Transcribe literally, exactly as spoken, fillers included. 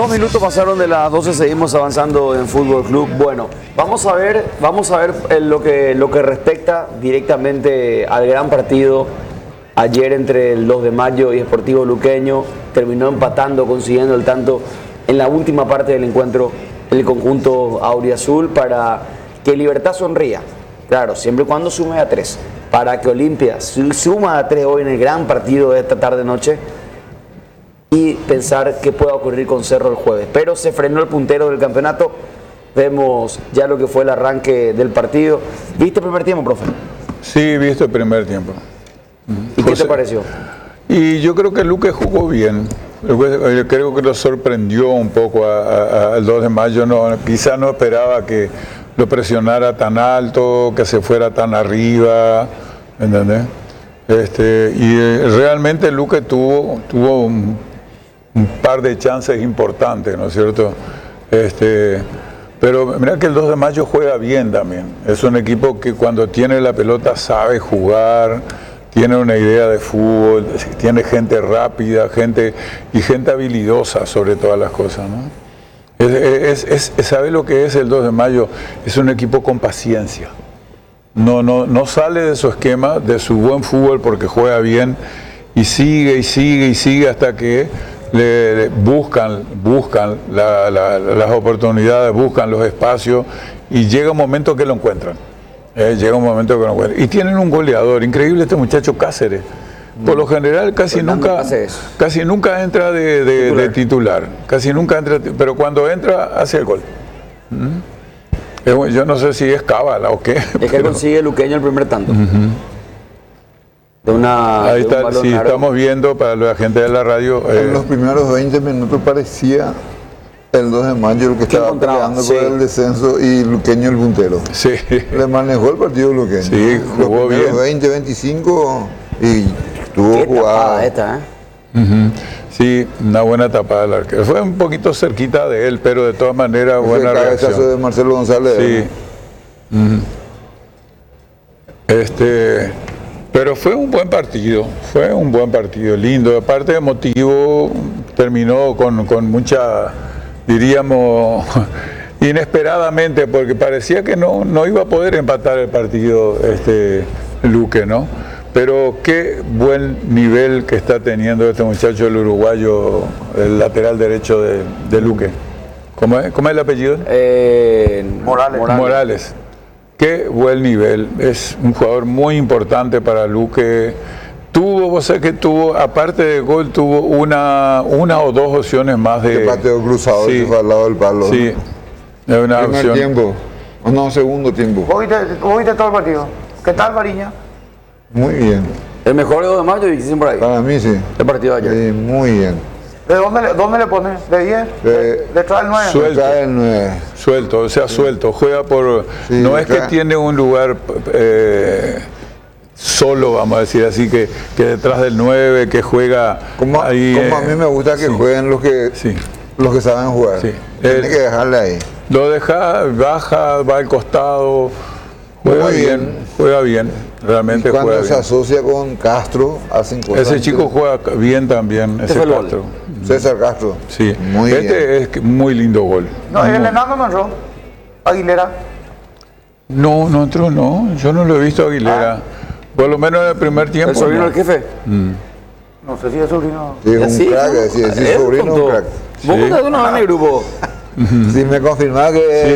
Dos minutos pasaron de las doce, seguimos avanzando en Fútbol Club. Bueno, vamos a ver, vamos a ver eh, lo que, lo que respecta directamente al gran partido ayer entre el dos de mayo y Sportivo Luqueño. Terminó empatando, consiguiendo el tanto en la última parte del encuentro el conjunto auriazul para que Libertad sonría. Claro, siempre y cuando sume a tres. Para que Olimpia suma a tres hoy en el gran partido de esta tarde-noche y pensar qué pueda ocurrir con Cerro el jueves. Pero se frenó el puntero del campeonato. Vemos ya lo que fue el arranque del partido. ¿Viste el primer tiempo, profe? Sí, he visto el primer tiempo. ¿Y José, qué te pareció? Y yo creo que Luque jugó bien. Yo creo que lo sorprendió un poco al dos de mayo. No, quizás no esperaba que lo presionara tan alto, que se fuera tan arriba, ¿entendés? Este, y eh, realmente Luque tuvo, tuvo un, un par de chances importantes, ¿no es cierto? Este, pero mira que el dos de mayo juega bien también. Es un equipo que cuando tiene la pelota sabe jugar, tiene una idea de fútbol, tiene gente rápida, gente y gente habilidosa sobre todas las cosas, ¿no? Es, es, es, ¿sabe lo que es el dos de mayo? Es un equipo con paciencia. No, no, no sale de su esquema, de su buen fútbol porque juega bien y sigue y sigue y sigue hasta que le, le buscan, buscan la, la, las oportunidades, buscan los espacios y llega un momento que lo encuentran. Eh, llega un momento que lo encuentran. Y tienen un goleador, increíble este muchacho Cáceres. Por lo general casi Fernando nunca, Cáceres. casi nunca entra de, de, titular. de titular, casi nunca entra, pero cuando entra hace el gol. ¿Mm? Yo no sé si es cábala o qué. Es que pero... consigue Luqueño el primer tanto. Uh-huh. De una, Ahí de está, un sí, largo. Estamos viendo para la gente de la radio. En Eh, los primeros veinte minutos parecía el dos de mayo el que estaba peleando sí. por el descenso y Luqueño el puntero. sí. Le manejó el partido Luqueño. Sí, jugó los primeros bien. veinte, veinticinco y tuvo Qué jugada. tapada esta, ¿eh? Uh-huh. Sí, una buena tapada del arquero. Fue un poquito cerquita de él, pero de todas maneras Ese buena cabezazo reacción. de Marcelo González. Sí. Uh-huh. Este, pero fue un buen partido, fue un buen partido, lindo. Aparte emotivo, terminó con, con mucha, diríamos, inesperadamente, porque parecía que no, no iba a poder empatar el partido este Luque, ¿no? Pero qué buen nivel que está teniendo este muchacho, el uruguayo, el lateral derecho de, de Luque. ¿Cómo es? ¿Cómo es el apellido? Eh, Morales. Morales. Morales. Qué buen nivel. Es un jugador muy importante para Luque. Tuvo, vos sabés que tuvo, aparte de gol, tuvo una, una o dos opciones más de... Que pateó cruzado, Sí. que fue al lado del palo. Sí, es una Primer opción. tiempo. No, segundo tiempo. ¿Vos viste, vos viste todo el partido? ¿Qué tal, Mariña? Muy bien. El mejor de dos de mayo y dicen por ahí. Para mí sí. El partido de ayer. Sí, muy bien. ¿De dónde le, dónde le pones? ¿De diez? De- ¿De, detrás del nueve? Suelto. Trae el nueve. Suelto, o sea, suelto. Juega por... Sí, no es que acá. tiene un lugar eh, solo, vamos a decir así, que, que detrás del nueve, que juega Como, ahí... como a eh, mí me gusta que sí. jueguen los que, Sí. los que saben jugar. Sí. Tiene El- que dejarle ahí. Lo deja, baja, va al costado, juega Muy bien, bien. juega bien, realmente Cuando juega se bien. asocia con Castro, hacen cosas. Ese chico juega bien también, ese fue el gol. Castro. César Castro. Sí, Muy este bien. es que- muy lindo gol. No, el Muy- enano no entró. Aguilera. No, no entró, no, yo no lo he visto a Aguilera. Por lo menos en el primer tiempo. ¿El sobrino no. del jefe? No sé si es sobrino. Sí, es un Así, crack, ¿no? sí, sí, Él sobrino, un contó. crack. Vos Sí. contaste una banda en el grupo. Si me confirmaba que